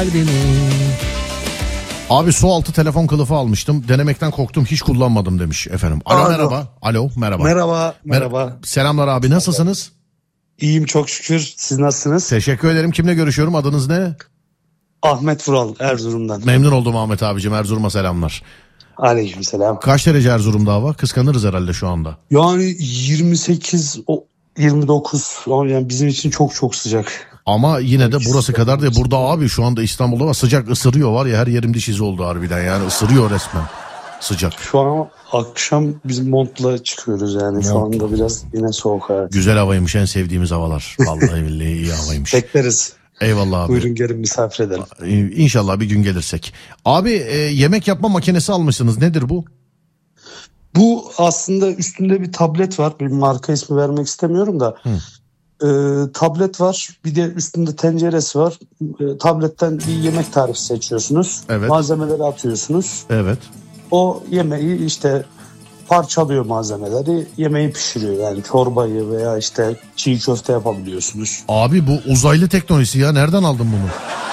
Abi su altı telefon kılıfı almıştım. Denemekten korktum, hiç kullanmadım demiş efendim. Alo, merhaba. Alo, merhaba. Merhaba. Selamlar abi, nasılsınız? İyiyim çok şükür. Siz nasılsınız? Teşekkür ederim. Kimle görüşüyorum? Adınız ne? Ahmet Vural, Erzurum'dan. Memnun oldum Ahmet abicim. Erzurum'a selamlar. Aleykümselam. Kaç derece Erzurum'da hava? Kıskanırız herhalde şu anda. Yani 28, 29. Yani bizim için çok çok sıcak. Ama yine de burası kadar değil. Burada abi şu anda İstanbul'da var. Sıcak ısırıyor var ya, her yerim diş izi oldu harbiden. Yani ısırıyor resmen. Sıcak. Şu an akşam biz montla çıkıyoruz yani. Şu anda biraz yine soğuk hayat. Güzel havaymış, en sevdiğimiz havalar. Vallahi billahi iyi havaymış. Bekleriz. Eyvallah abi. Buyurun gelin misafir edelim. İnşallah bir gün gelirsek. Abi yemek yapma makinesi almışsınız. Nedir bu? Bu aslında üstünde bir tablet var. Bir marka ismi vermek istemiyorum da. Tablet var. Bir de üstünde tenceresi var. Tabletten bir yemek tarifi seçiyorsunuz. Evet. Malzemeleri atıyorsunuz. Evet. O yemeği işte parçalıyor malzemeleri. Yemeği pişiriyor. Yani çorbayı veya işte çiğ köfte yapabiliyorsunuz. Abi bu uzaylı teknolojisi ya. Nereden aldın bunu?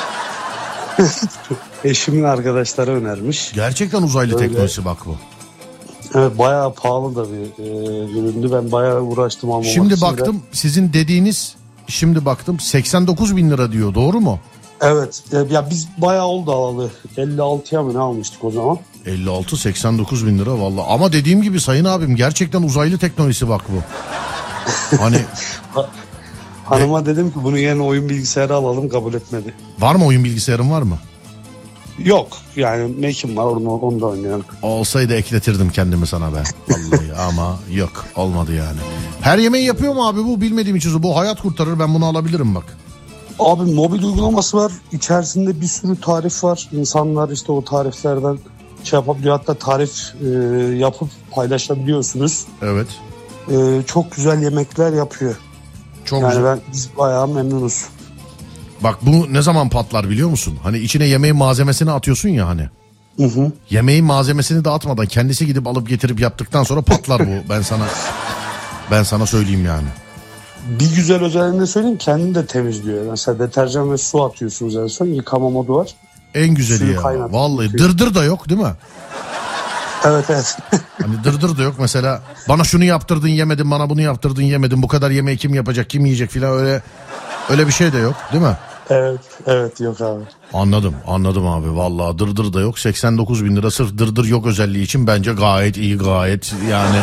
Eşimin arkadaşları önermiş. Gerçekten uzaylı teknolojisi bak bu. Evet, bayağı pahalı da bir üründü. Ben bayağı uğraştım almamak için. Şimdi baktım sizin dediğiniz, şimdi baktım 89 bin lira diyor, doğru mu? Evet. Ya biz bayağı oldu alalı. 56'ya mı ne almıştık o zaman? 56-89 bin lira valla. Ama dediğim gibi sayın abim, gerçekten uzaylı teknolojisi bak bu. Hani hanıma dedim ki bunu yeni oyun bilgisayarı alalım, kabul etmedi. var mı, oyun bilgisayarın var mı? Yok yani Mac'im var, onu da oynuyorum. Olsaydı ekletirdim kendimi sana ben. Vallahi ama yok, olmadı yani. Her yemeği yapıyor mu abi bu? Bilmediğim için bu hayat kurtarır, ben bunu alabilirim bak. Abi mobil uygulaması var. İçerisinde bir sürü tarif var. İnsanlar işte o tariflerden şey yapabiliyor. Hatta tarif yapıp paylaşabiliyorsunuz. Evet. Çok güzel yemekler yapıyor. Çok yani güzel. biz bayağı memnunuz. Bak bu ne zaman patlar biliyor musun? Hani içine yemeğin malzemesini atıyorsun ya hani. Hı. Yemeğin malzemesini dağıtmadan kendisi gidip alıp getirip yaptıktan sonra patlar bu. Ben sana söyleyeyim yani. Bir güzel özelliğini de söyleyeyim, kendini de temizliyor. Mesela deterjan ve su atıyorsunuz en son, yıkama modu var. En güzeli Suyu ya. kaynatıyor. Vallahi dırdır da yok değil mi? Evet. Hani dırdır da yok. Mesela bana şunu yaptırdın yemedim, bana bunu yaptırdın yemedim. Bu kadar yemeği kim yapacak, kim yiyecek filan, öyle bir şey de yok değil mi? Evet yok abi. Anladım abi. Vallahi dırdır da yok. 89 bin lira sırf dırdır yok özelliği için bence gayet iyi, gayet yani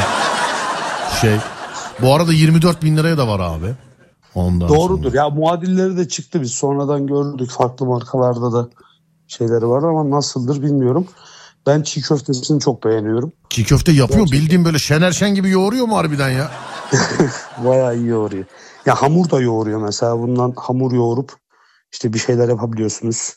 Bu arada 24 bin liraya da var abi. Ondan Doğrudur sonra. ya, muadilleri de çıktı, biz sonradan gördük, farklı markalarda da şeyleri var ama nasıldır bilmiyorum. Ben çiğ köftesini çok beğeniyorum. Çiğ köfte yapıyor. Gerçekten. Bildiğim böyle Şener Şen gibi yoğuruyor mu harbiden ya? Bayağı iyi yoğuruyor. Ya hamur da yoğuruyor mesela, bundan hamur yoğurup işte bir şeyler yapabiliyorsunuz.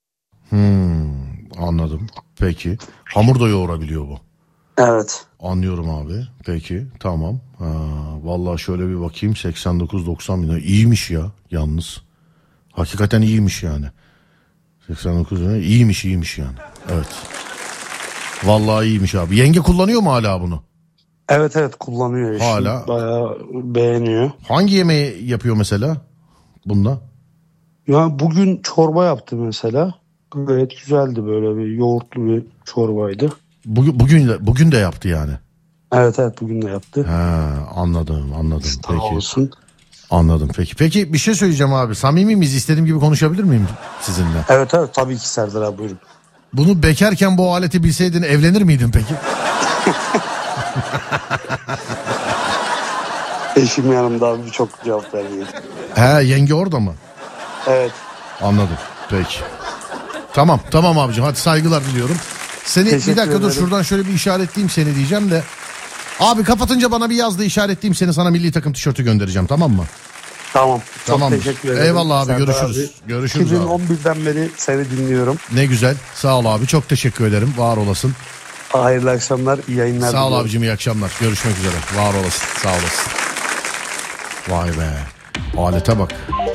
Anladım. Peki. Hamur da yoğurabiliyor bu. Evet. Anlıyorum abi. Peki. Tamam. Vallahi şöyle bir bakayım. 89-90 bin lira. İyiymiş ya yalnız. Hakikaten iyiymiş yani. 89 bin lira. İyiymiş yani. Evet. Vallahi iyiymiş abi. Yenge kullanıyor mu hala bunu? Evet kullanıyor işte. Hala. Bayağı beğeniyor. Hangi yemeği yapıyor mesela bunda? Ya bugün çorba yaptı mesela. Gayet güzeldi, böyle bir yoğurtlu bir çorbaydı. Bugün de yaptı yani. Evet bugün de yaptı. Anladım. Sağ Peki. olsun. Anladım peki. Peki bir şey söyleyeceğim abi. Samimi miyiz? İstediğim gibi konuşabilir miyim sizinle? Evet tabii ki Serdar abi, buyurun. Bunu bekarken bu aleti bilseydin evlenir miydin peki? Eşim yanımda abi, çok cevap veriyor. Yenge orada mı? Evet. Anladım. Peki. Tamam abicim, hadi saygılar diliyorum. Seni Teşekkür bir dakika dur, ederim. şuradan şöyle bir işaretleyeyim seni diyeceğim de. Abi kapatınca bana bir yaz da işaretleyeyim seni, sana milli takım tişörtü göndereceğim, tamam mı? Tamam. Çok Tamam. teşekkür ederim. Eyvallah abi, Serdar görüşürüz. Abi. Görüşürüz abi. 2011'den beri seni dinliyorum. Ne güzel. Sağ ol abi, çok teşekkür ederim. Var olasın. Hayırlı akşamlar, iyi yayınlar. Sağ ol diliyorum. abicim, iyi akşamlar. Görüşmek üzere. Var olasın. Sağ olasın. Vay be. Alete bak.